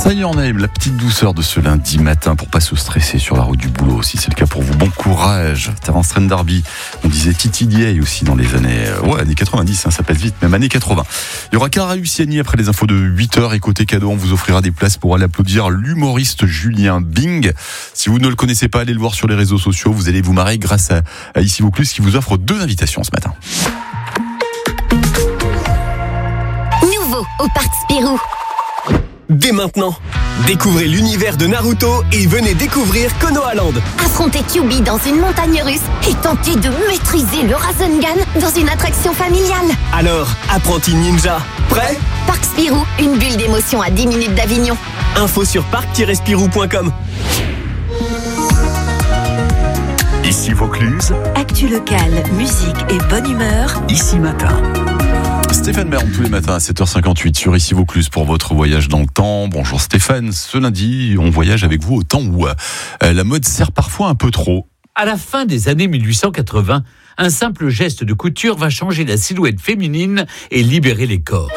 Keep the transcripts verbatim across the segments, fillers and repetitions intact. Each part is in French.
Ça y est, on a la petite douceur de ce lundi matin pour pas se stresser sur la route du boulot. Si c'est le cas pour vous, bon courage. Terence Trent D'Arby, on disait Titi Dieye aussi dans les années, ouais, années quatre-vingt-dix, hein, ça passe vite, même années quatre-vingts. Il y aura Clara Luciani après les infos de huit heures et côté cadeau, on vous offrira des places pour aller applaudir l'humoriste Julien Bing. Si vous ne le connaissez pas, allez le voir sur les réseaux sociaux, vous allez vous marrer grâce à, à Ici Vaucluse qui vous offre deux invitations ce matin. Nouveau au Parc Spirou. Dès maintenant, découvrez l'univers de Naruto et venez découvrir Konoha Land. Affrontez Kyuubi dans une montagne russe et tentez de maîtriser le Rasengan dans une attraction familiale. Alors, apprenti ninja, prêt ? Parc Spirou, une bulle d'émotion à dix minutes d'Avignon. Info sur parc tiret spirou point com. Ici Vaucluse. Actu locale, musique et bonne humeur. Ici Matin. Stéphane Bern tous les matins à sept heures cinquante-huit sur Ici Vaucluse pour votre voyage dans le temps. Bonjour Stéphane, ce lundi on voyage avec vous au temps où euh, la mode sert parfois un peu trop. À la fin des années mille huit cent quatre-vingts, un simple geste de couture va changer la silhouette féminine et libérer les corps.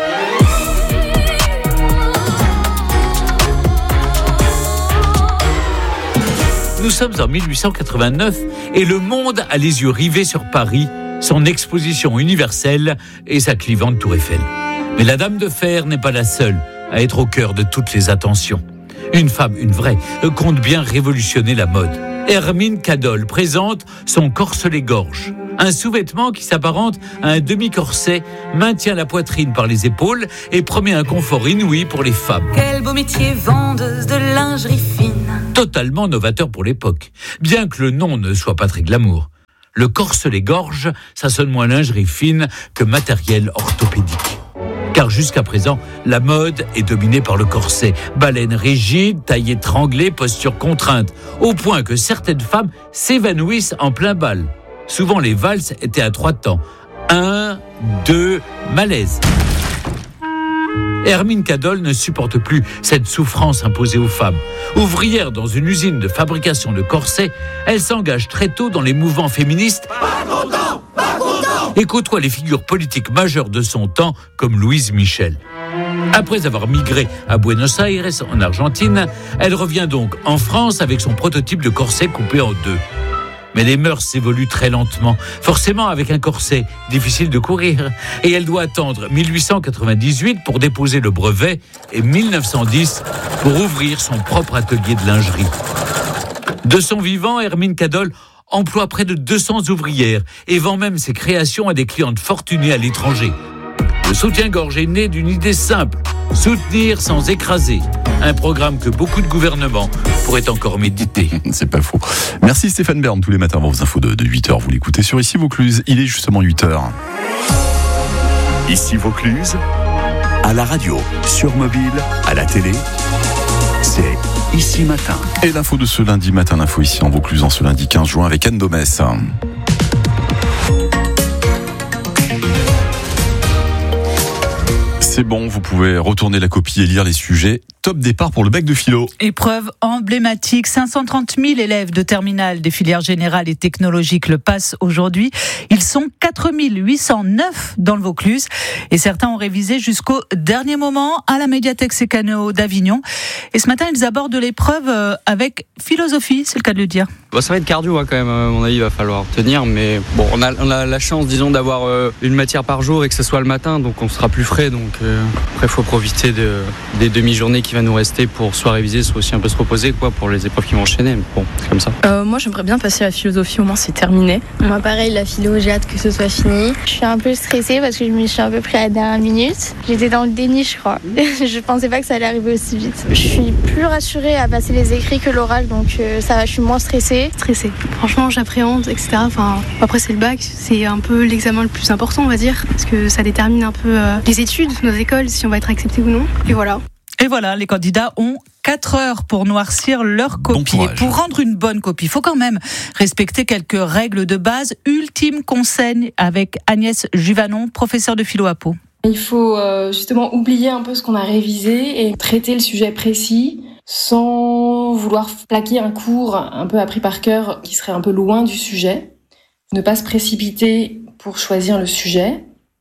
Nous sommes en mille huit cent quatre-vingt-neuf et le monde a les yeux rivés sur Paris, son exposition universelle et sa clivante tour Eiffel. Mais la Dame de Fer n'est pas la seule à être au cœur de toutes les attentions. Une femme, une vraie, compte bien révolutionner la mode. Hermine Cadol présente son corselet-gorge. Un sous-vêtement qui s'apparente à un demi-corset, maintient la poitrine par les épaules et promet un confort inouï pour les femmes. Quel beau métier, vendeuse de lingerie fine. Totalement novateur pour l'époque, bien que le nom ne soit pas très glamour. Le corselet-gorge, ça sonne moins lingerie fine que matériel orthopédique. Car jusqu'à présent, la mode est dominée par le corset. Baleine rigide, taille étranglée, posture contrainte, au point que certaines femmes s'évanouissent en plein bal. Souvent, les valses étaient à trois temps. Un, deux, malaise. Hermine Cadol ne supporte plus cette souffrance imposée aux femmes. Ouvrière dans une usine de fabrication de corsets, elle s'engage très tôt dans les mouvements féministes pas content, pas content et côtoie les figures politiques majeures de son temps comme Louise Michel. Après avoir migré à Buenos Aires, en Argentine, elle revient donc en France avec son prototype de corset coupé en deux. Mais les mœurs s'évoluent très lentement. Forcément, avec un corset, difficile de courir. Et elle doit attendre mille huit cent quatre-vingt-dix-huit pour déposer le brevet et mille neuf cent dix pour ouvrir son propre atelier de lingerie. De son vivant, Hermine Cadol emploie près de deux cents ouvrières et vend même ses créations à des clientes fortunées à l'étranger. Le soutien-gorge est né d'une idée simple, soutenir sans écraser. Un programme que beaucoup de gouvernements pourraient encore méditer. C'est pas faux. Merci Stéphane Bern tous les matins avant vos infos de, de huit heures. Vous l'écoutez sur Ici Vaucluse. Il est justement huit heures. Ici Vaucluse, à la radio, sur mobile, à la télé, c'est Ici Matin. Et l'info de ce lundi matin, l'info ici en Vaucluse en ce lundi quinze juin avec Anne Domès. C'est bon, vous pouvez retourner la copie et lire les sujets. Top départ pour le bac de philo. Épreuve emblématique. cinq cent trente mille élèves de terminale des filières générales et technologiques le passent aujourd'hui. Ils sont quatre mille huit cent neuf dans le Vaucluse. Et certains ont révisé jusqu'au dernier moment à la médiathèque Sécano d'Avignon. Et ce matin, ils abordent l'épreuve avec philosophie, c'est le cas de le dire. Bon, ça va être cardio hein, quand même, à mon avis, il va falloir tenir. Mais bon, on a, on a la chance, disons, d'avoir euh, une matière par jour et que ce soit le matin, donc on sera plus frais. Donc euh, après, il faut profiter de, des demi-journées qui va nous rester pour soit réviser, soit aussi un peu se reposer quoi, pour les épreuves qui vont enchaîner. Mais bon, c'est comme ça. Euh, moi, j'aimerais bien passer à la philosophie, au moins c'est terminé. Moi, pareil, la philo, j'ai hâte que ce soit fini. Je suis un peu stressée parce que je me suis un peu pris à la dernière minute. J'étais dans le déni, je crois. Je pensais pas que ça allait arriver aussi vite. Je suis plus rassurée à passer les écrits que l'oral, donc euh, ça va, je suis moins stressée. Stressée. Franchement, j'appréhende, et cetera. Enfin, après, c'est le bac, c'est un peu l'examen le plus important, on va dire, parce que ça détermine un peu euh, les études, nos écoles, si on va être accepté ou non. Et voilà. Et voilà, les candidats ont quatre heures pour noircir leur copie. Bon et pour rendre une bonne copie, il faut quand même respecter quelques règles de base. Ultime conseil avec Agnès Juvanon, professeure de philo à Pau. Il faut euh, justement oublier un peu ce qu'on a révisé et traiter le sujet précis sans vouloir plaquer un cours un peu appris par cœur qui serait un peu loin du sujet. Ne pas se précipiter pour choisir le sujet.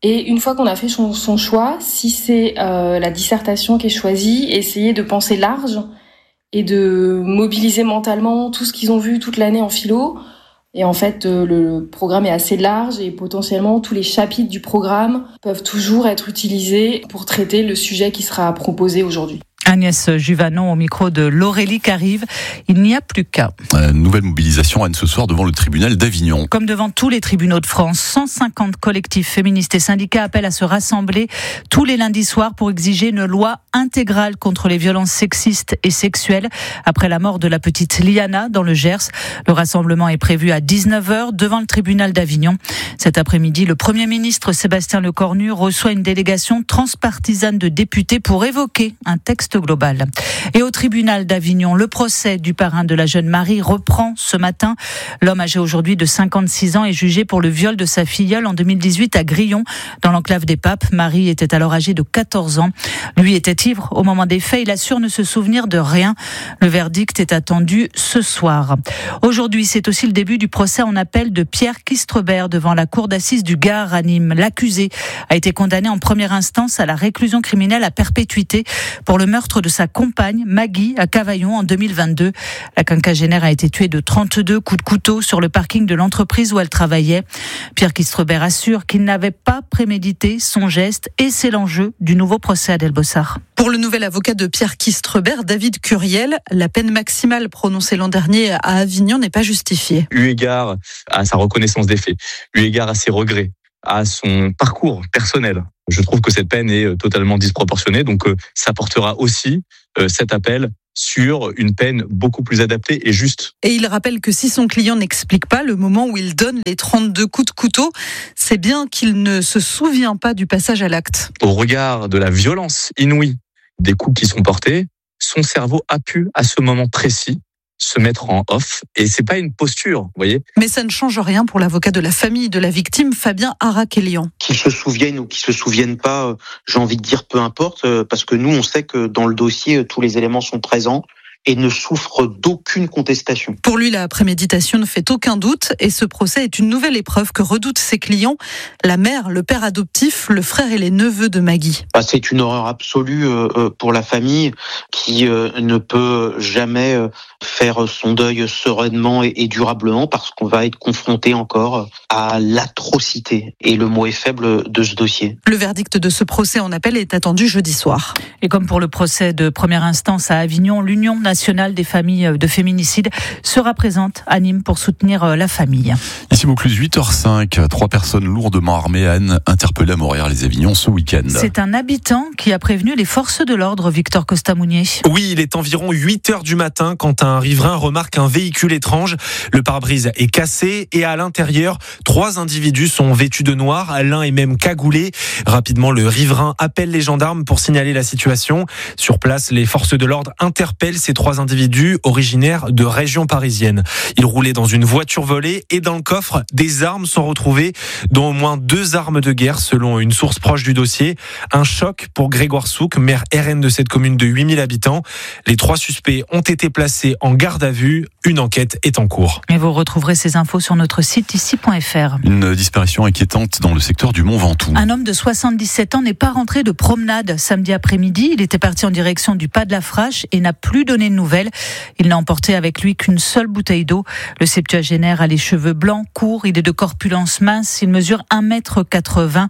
Et une fois qu'on a fait son, son choix, si c'est euh, la dissertation qui est choisie, essayer de penser large et de mobiliser mentalement tout ce qu'ils ont vu toute l'année en philo. Et en fait, euh, le programme est assez large et potentiellement tous les chapitres du programme peuvent toujours être utilisés pour traiter le sujet qui sera proposé aujourd'hui. Agnès Juvanon au micro de Laurélie Carive. Il n'y a plus qu'à. Euh, nouvelle mobilisation, Anne, ce soir devant le tribunal d'Avignon. Comme devant tous les tribunaux de France, cent cinquante collectifs féministes et syndicats appellent à se rassembler tous les lundis soirs pour exiger une loi intégrale contre les violences sexistes et sexuelles après la mort de la petite Liana dans le Gers. Le rassemblement est prévu à dix-neuf heures devant le tribunal d'Avignon. Cet après-midi, le Premier ministre Sébastien Lecornu reçoit une délégation transpartisane de députés pour évoquer un texte global. Et au tribunal d'Avignon, le procès du parrain de la jeune Marie reprend ce matin. L'homme âgé aujourd'hui de cinquante-six ans est jugé pour le viol de sa filleule en deux mille dix-huit à Grillon, dans l'enclave des Papes. Marie était alors âgée de quatorze ans. Lui était ivre au moment des faits. Il assure ne se souvenir de rien. Le verdict est attendu ce soir. Aujourd'hui, c'est aussi le début du procès en appel de Pierre Kistrebert devant la cour d'assises du Gard à Nîmes. L'accusé a été condamné en première instance à la réclusion criminelle à perpétuité pour le meurtre de sa compagne Maggie à Cavaillon en deux mille vingt-deux. La quinquagénaire a été tuée de trente-deux coups de couteau sur le parking de l'entreprise où elle travaillait. Pierre Kistrebert assure qu'il n'avait pas prémédité son geste et c'est l'enjeu du nouveau procès à Delbossard. Pour le nouvel avocat de Pierre Kistrebert, David Curiel, la peine maximale prononcée l'an dernier à Avignon n'est pas justifiée. Eu égard à sa reconnaissance des faits, eu égard à ses regrets, à son parcours personnel, je trouve que cette peine est totalement disproportionnée. Donc ça portera aussi euh, cet appel sur une peine beaucoup plus adaptée et juste. Et il rappelle que si son client n'explique pas le moment où il donne les trente-deux coups de couteau, c'est bien qu'il ne se souvient pas du passage à l'acte. Au regard de la violence inouïe des coups qui sont portés, son cerveau a pu, à ce moment précis, se mettre en off. Et c'est pas une posture, vous voyez. Mais ça ne change rien pour l'avocat de la famille de la victime, Fabien Arakelian. Qu'ils se souviennent ou qu'ils se souviennent pas, j'ai envie de dire peu importe, parce que nous, on sait que dans le dossier, tous les éléments sont présents et ne souffre d'aucune contestation. Pour lui, la préméditation ne fait aucun doute et ce procès est une nouvelle épreuve que redoutent ses clients, la mère, le père adoptif, le frère et les neveux de Maggie. Bah, c'est une horreur absolue euh, pour la famille qui euh, ne peut jamais euh, faire son deuil sereinement et, et durablement parce qu'on va être confronté encore à l'atrocité, et le mot est faible, de ce dossier. Le verdict de ce procès en appel est attendu jeudi soir. Et comme pour le procès de première instance à Avignon, l'Union nationale des familles de féminicide sera présente à Nîmes pour soutenir la famille. Ici Vaucluse, huit heures cinq, trois personnes lourdement armées Anne interpellées à Montréal-les-Avignon ce week-end. C'est un habitant qui a prévenu les forces de l'ordre, Victor Costa-Mounier. Oui, il est environ huit heures du matin quand un riverain remarque un véhicule étrange. Le pare-brise est cassé et à l'intérieur, trois individus sont vêtus de noir, l'un est même cagoulé. Rapidement, le riverain appelle les gendarmes pour signaler la situation. Sur place, les forces de l'ordre interpellent ces trois individus originaires de région parisienne. Ils roulaient dans une voiture volée et dans le coffre, des armes sont retrouvées, dont au moins deux armes de guerre selon une source proche du dossier. Un choc pour Grégoire Souk, maire R N de cette commune de huit mille habitants. Les trois suspects ont été placés en garde à vue. Une enquête est en cours. Et vous retrouverez ces infos sur notre site ici point f r. Une disparition inquiétante dans le secteur du Mont Ventoux. Un homme de soixante-dix-sept ans n'est pas rentré de promenade samedi après-midi. Il était parti en direction du Pas de la Frache et n'a plus donné de nouvelles. Il n'a emporté avec lui qu'une seule bouteille d'eau. Le septuagénaire a les cheveux blancs, courts, il est de corpulence mince, il mesure un mètre quatre-vingts.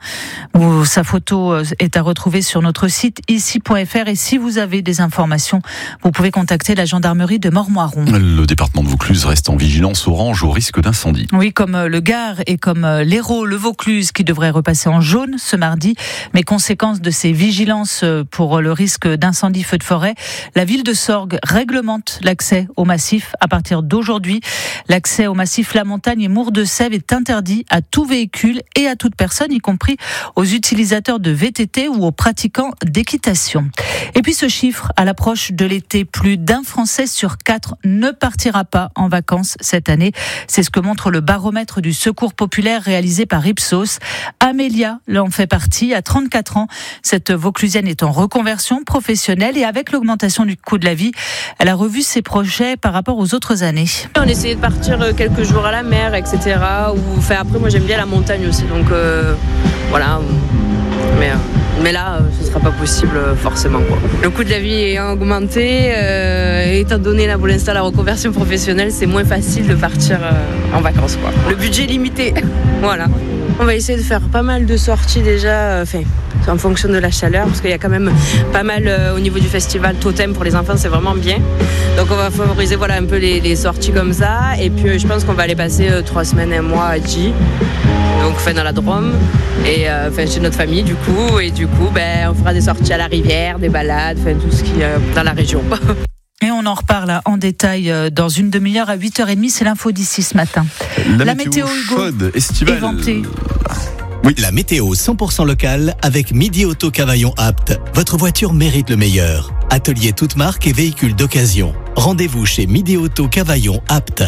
Sa photo est à retrouver sur notre site ici point f r et si vous avez des informations, vous pouvez contacter la gendarmerie de Mormoiron. Le département de Vaucluse reste en vigilance orange au risque d'incendie. Oui, comme le Gard et comme l'Hérault, le Vaucluse qui devrait repasser en jaune ce mardi. Mais conséquence de ces vigilances pour le risque d'incendie feu de forêt, la ville de Sorgues réglemente l'accès au massif à partir d'aujourd'hui. L'accès au massif La Montagne et Mour de Sèvres est interdit à tout véhicule et à toute personne, y compris aux utilisateurs de V T T ou aux pratiquants d'équitation. Et puis ce chiffre, à l'approche de l'été, plus d'un Français sur quatre ne partira pas en vacances cette année. C'est ce que montre le baromètre du Secours populaire réalisé par Ipsos. Amélia en fait partie. À trente-quatre ans, cette Vauclusienne est en reconversion professionnelle et avec l'augmentation du coût de la vie, elle a revu ses projets par rapport aux autres années. On essayait de partir quelques jours à la mer, et cetera. Ou, enfin, après, moi, j'aime bien la montagne aussi, donc... Euh... voilà. Mais, euh, mais là, euh, ce ne sera pas possible euh, forcément. Quoi. Le coût de la vie est augmenté. Euh, étant donné là, pour l'instant la reconversion professionnelle, c'est moins facile de partir euh, en vacances. Quoi. Le budget est limité. Voilà. On va essayer de faire pas mal de sorties déjà, enfin, euh, en fonction de la chaleur, parce qu'il y a quand même pas mal euh, au niveau du festival Totem pour les enfants, c'est vraiment bien. Donc on va favoriser voilà, un peu les, les sorties comme ça. Et puis euh, je pense qu'on va aller passer euh, trois semaines, un mois à J. Donc enfin, dans la Drôme, et euh, enfin, chez notre famille du coup. Et du coup, ben, on fera des sorties à la rivière, des balades, enfin, tout ce qui est euh, dans la région. Et on en reparle en détail dans une demi-heure à huit heures trente. C'est l'info d'ici ce matin. La, La météo, météo Hugo, chaude, estivale. Éventée. Oui. La météo cent pour cent locale avec Midi Auto Cavaillon Apt. Votre voiture mérite le meilleur. Atelier toute marque et véhicules d'occasion. Rendez-vous chez Midi Auto Cavaillon Apt.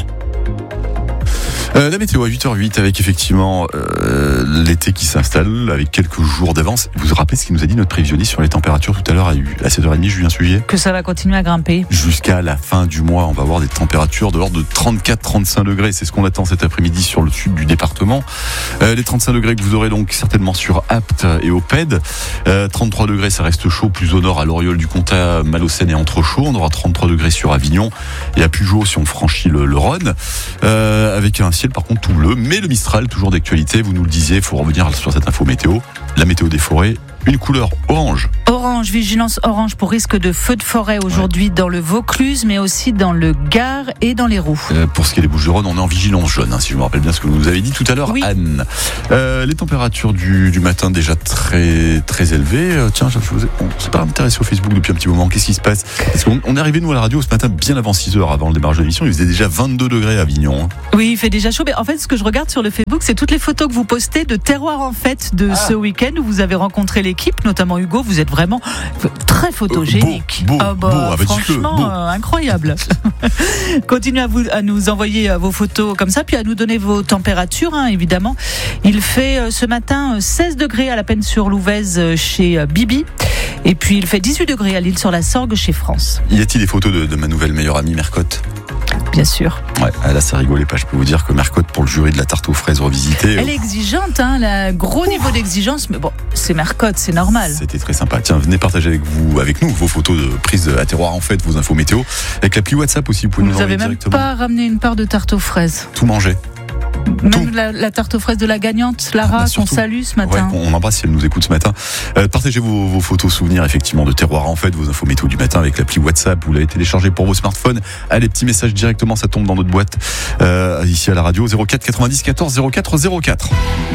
Euh, la météo à huit heures huit avec effectivement euh, l'été qui s'installe avec quelques jours d'avance. Vous vous rappelez ce qu'il nous a dit notre prévisionniste sur les températures tout à l'heure à sept heures trente, Julien Sugier ? Que ça va continuer à grimper. Jusqu'à la fin du mois, on va avoir des températures de l'ordre de trente-quatre à trente-cinq degrés. C'est ce qu'on attend cet après-midi sur le sud du département. Euh, les trente-cinq degrés que vous aurez donc certainement sur Apt et au P E D. Euh, trente-trois degrés, ça reste chaud. Plus au nord à l'Oriole du Comtat, Malocène et Entrechaux. On aura trente-trois degrés sur Avignon et à Pugeot si on franchit le, le Rhône. Euh, avec un ciel par contre tout bleu, mais le Mistral toujours d'actualité, vous nous le disiez, il faut revenir sur cette info météo, la météo des forêts, une couleur orange. Orange, vigilance orange pour risque de feu de forêt aujourd'hui ouais. dans le Vaucluse, mais aussi dans le Gard et dans l'Hérault. Euh, pour ce qui est des Bouches-du-Rhône, on est en vigilance jaune, hein, si je me rappelle bien ce que vous nous avez dit tout à l'heure, oui. Anne. Euh, les températures du, du matin déjà très très élevées. Euh, tiens, je vous ai, on s'est pas intéressé au Facebook depuis un petit moment. Qu'est-ce qui se passe ? Parce qu'on on est arrivé nous à la radio ce matin bien avant six heures, avant le démarrage de l'émission. Il faisait déjà vingt-deux degrés à Avignon. Hein. Oui, il fait déjà chaud. Mais en fait, ce que je regarde sur le Facebook, c'est toutes les photos que vous postez de terroir en fête de ah. ce week-end où vous avez rencontré l'équipe, notamment Hugo. Vous êtes vraiment très photogénique. Beau, beau, ah bah, beau, franchement, beau. Euh, incroyable. Continuez à, vous, à nous envoyer vos photos comme ça, puis à nous donner vos températures, hein, évidemment. Il fait euh, ce matin seize degrés à la Peine-sur-Louvèze chez euh, Bibi. Et puis il fait dix-huit degrés à l'île sur la Sorgue chez France. Y a-t-il des photos de, de ma nouvelle meilleure amie Mercotte ? Bien sûr. Ouais, elle a ça rigolé pas. Je peux vous dire que Mercotte pour le jury de la tarte aux fraises revisitée. Elle est exigeante, hein, elle a un gros niveau d'exigence, mais bon, c'est Mercotte, c'est normal. C'était très sympa. Tiens, venez partager avec vous, avec nous, vos photos de prise à terroir en fête, vos infos météo, avec l'appli WhatsApp aussi. Vous pouvez nous envoyer directement. Vous n'avez même pas ramené une part de tarte aux fraises. Tout manger. Même la, la tarte aux fraises de la gagnante, Lara, ah bah qu'on salue ce matin. Ouais, on embrasse si elle nous écoute ce matin. Euh, partagez vos, vos photos souvenirs effectivement de terroir en fait, vos infos météo du matin avec l'appli WhatsApp. Vous l'avez téléchargé pour vos smartphones. Allez, petits messages directement, ça tombe dans notre boîte euh, ici à la radio zéro quatre quatre-vingt-dix quatorze zéro quatre zéro quatre.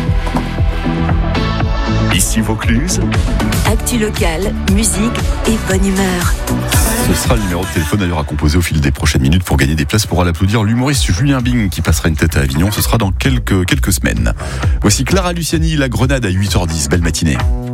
Ici Vaucluse. Actu locale, musique et bonne humeur. Ce sera le numéro de téléphone d'ailleurs à composer au fil des prochaines minutes pour gagner des places pour aller applaudir l'humoriste Julien Bing qui passera une tête à Avignon. Ce sera dans quelques, quelques semaines. Voici Clara Luciani, La Grenade à huit heures dix. Belle matinée.